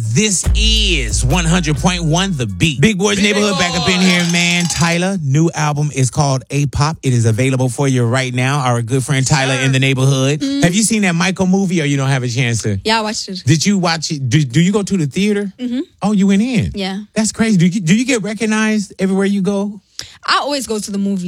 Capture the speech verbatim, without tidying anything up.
This is one hundred point one The Beat. Big Boys Big Neighborhood boy. Back up in here, man. Tyler, new album is called A-Pop. It is available for you right now. Our good friend Tyler sure. in the neighborhood. Mm-hmm. Have you seen that Michael movie or you don't have a chance to? Yeah, I watched it. Did you watch it? Do, do you go to the theater? Mm-hmm. Oh, you went in? Yeah. That's crazy. Do you, do you get recognized everywhere you go? I always go to the movies.